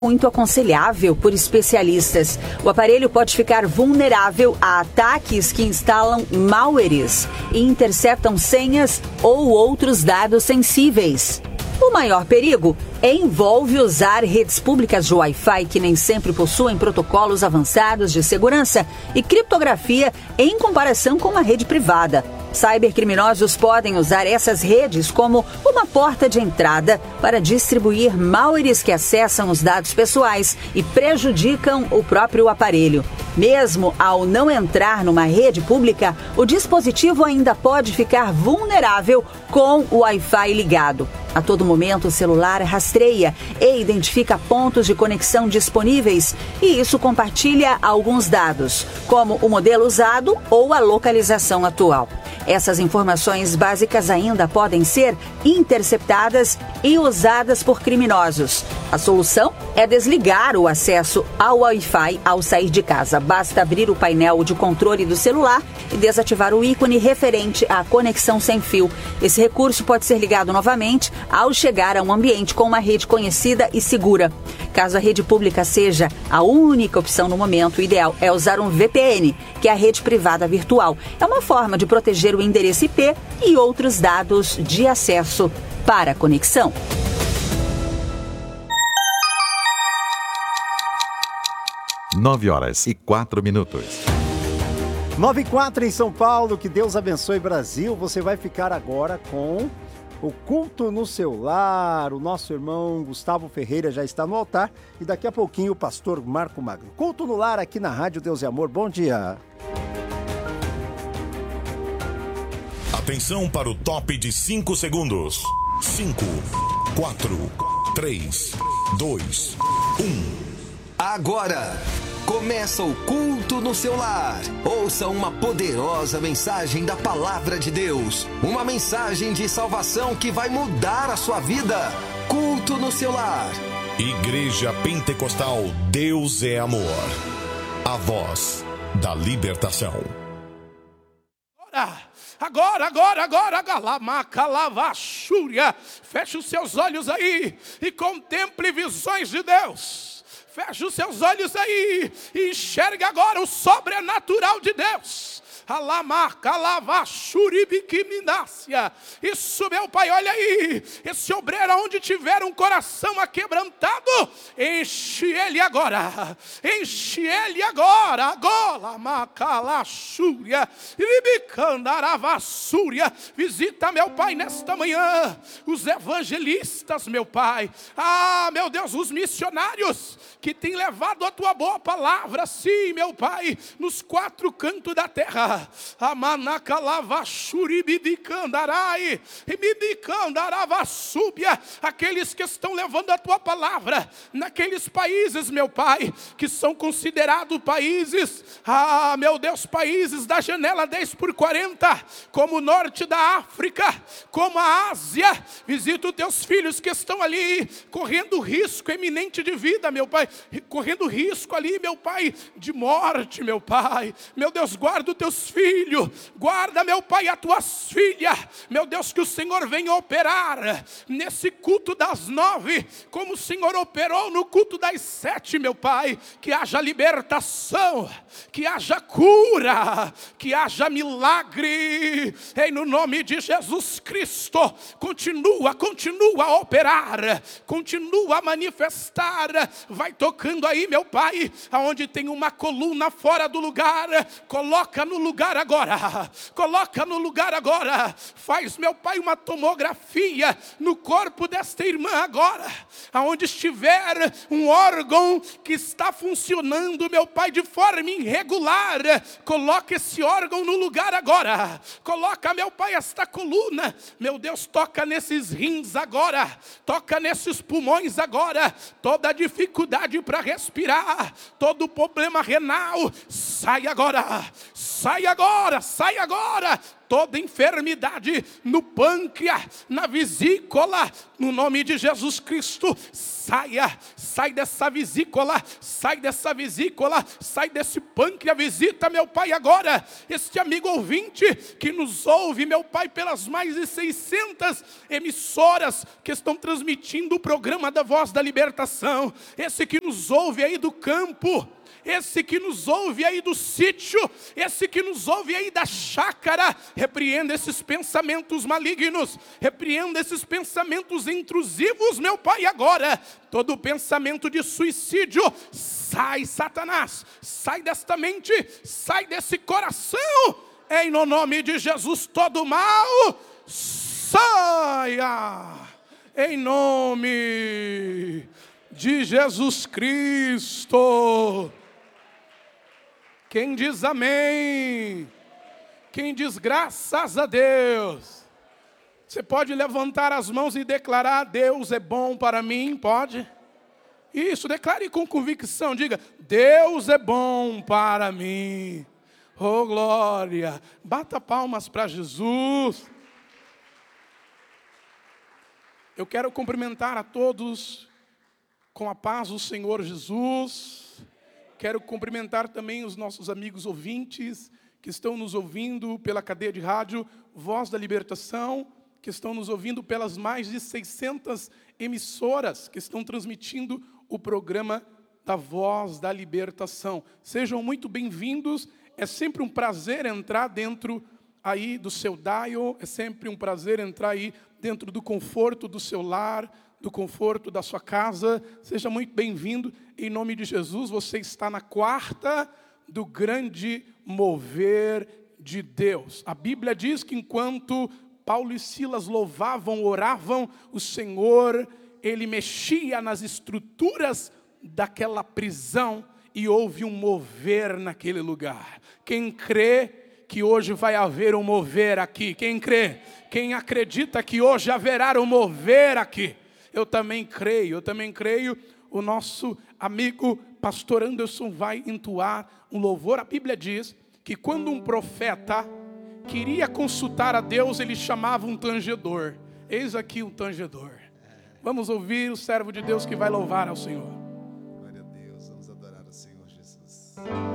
muito aconselhável por especialistas. O aparelho pode ficar vulnerável a ataques que instalam malwares e interceptam senhas ou outros dados sensíveis. O maior perigo envolve usar redes públicas de Wi-Fi que nem sempre possuem protocolos avançados de segurança e criptografia em comparação com uma rede privada. Cybercriminosos podem usar essas redes como uma porta de entrada para distribuir malwares que acessam os dados pessoais e prejudicam o próprio aparelho. Mesmo ao não entrar numa rede pública, o dispositivo ainda pode ficar vulnerável com o Wi-Fi ligado. A todo momento, o celular rastreia e identifica pontos de conexão disponíveis e isso compartilha alguns dados, como o modelo usado ou a localização atual. Essas informações básicas ainda podem ser interceptadas e usadas por criminosos. A solução é desligar o acesso ao Wi-Fi ao sair de casa. Basta abrir o painel de controle do celular e desativar o ícone referente à conexão sem fio. Esse recurso pode ser ligado novamente ao chegar a um ambiente com uma rede conhecida e segura. Caso a rede pública seja a única opção no momento, o ideal é usar um VPN, que é a rede privada virtual. É uma forma de proteger o endereço IP e outros dados de acesso para a conexão. Nove horas e 4 minutos. 9h04 em São Paulo, que Deus abençoe Brasil. Você vai ficar agora com o culto no seu lar. O nosso irmão Gustavo Ferreira já está no altar e daqui a pouquinho o pastor Marco Magno. Culto no lar aqui na Rádio Deus e Amor. Bom dia. Atenção para o top de 5 segundos. 5, 4, 3, 2, 1. Agora começa o culto no seu lar. Ouça uma poderosa mensagem da palavra de Deus. Uma mensagem de salvação que vai mudar a sua vida. Culto no seu lar. Igreja Pentecostal Deus é Amor. A voz da libertação. Agora, Galamacalavaxúria. Feche os seus olhos aí e contemple visões de Deus. Feche os seus olhos aí e enxergue agora o sobrenatural de Deus. Isso, meu Pai, olha aí. Esse obreiro, onde tiver um coração aquebrantado, enche ele agora. Enche ele agora. Agora, Macalaxúria, Ribicandaravassúria. Visita, meu Pai, nesta manhã os evangelistas, meu Pai. Ah, meu Deus, os missionários que têm levado a tua boa palavra, sim, meu Pai, nos 4 cantos da terra. Amanacalavaxuribibicandarai, Bibicandaravasúbia. Aqueles que estão levando a tua palavra naqueles países, meu Pai, que são considerados países, meu Deus, países da janela 10x40, como o norte da África, como a Ásia. Visita os teus filhos que estão ali, correndo risco eminente de vida, meu Pai, correndo risco ali, meu Pai, de morte, meu Pai. Meu Deus, guarda os teus filhos, guarda, meu Pai, as tuas filhas, meu Deus, que o Senhor venha operar nesse culto das 9, como o Senhor operou no culto das 7, meu Pai. Que haja libertação, que haja cura, que haja milagre, em no nome de Jesus Cristo. Continua a operar, continua a manifestar. Vai tocando aí, meu Pai, aonde tem uma coluna fora do lugar, coloca no lugar agora, coloca no lugar agora. Faz, meu Pai, uma tomografia no corpo desta irmã agora, aonde estiver um órgão que está funcionando, meu Pai, de forma irregular, coloca esse órgão no lugar agora. Coloca, meu Pai, esta coluna, meu Deus, toca nesses rins agora, toca nesses pulmões agora. Toda dificuldade para respirar, todo problema renal, sai agora, sai agora, sai agora. toda enfermidade no pâncreas, na vesícula, no nome de Jesus Cristo. Sai dessa vesícula, sai desse pâncreas. Visita, meu Pai, agora este amigo ouvinte que nos ouve, meu Pai, pelas mais de 600 emissoras que estão transmitindo o programa da Voz da Libertação. Esse que nos ouve aí do campo, esse que nos ouve aí do sítio, esse que nos ouve aí da chácara, repreenda esses pensamentos malignos, repreenda esses pensamentos intrusivos, meu Pai, agora. Todo pensamento de suicídio, sai, Satanás, sai desta mente, sai desse coração, em nome de Jesus. Todo mal, saia, em nome de Jesus Cristo. Quem diz amém? Quem diz graças a Deus? Você pode levantar as mãos e declarar: Deus é bom para mim, pode? Isso, declare com convicção, diga: Deus é bom para mim. Oh, glória! Bata palmas para Jesus. Eu quero cumprimentar a todos com a paz do Senhor Jesus. Quero cumprimentar também os nossos amigos ouvintes que estão nos ouvindo pela cadeia de rádio Voz da Libertação, que estão nos ouvindo pelas mais de 600 emissoras que estão transmitindo o programa da Voz da Libertação. Sejam muito bem-vindos. É sempre um prazer entrar dentro aí do seu dial, é sempre um prazer entrar aí dentro do conforto do seu lar, do conforto da sua casa. Seja muito bem-vindo, em nome de Jesus. Você está na quarta do grande mover de Deus. A Bíblia diz que enquanto Paulo e Silas louvavam, oravam, o Senhor, Ele mexia nas estruturas daquela prisão e houve um mover naquele lugar. Quem crê que hoje vai haver um mover aqui? Quem crê? Quem acredita que hoje haverá um mover aqui? Eu também creio. O nosso amigo pastor Anderson vai entoar um louvor. A Bíblia diz que quando um profeta queria consultar a Deus, ele chamava um tangedor. Eis aqui um tangedor. Vamos ouvir o servo de Deus que vai louvar ao Senhor. Glória a Deus, vamos adorar o Senhor Jesus.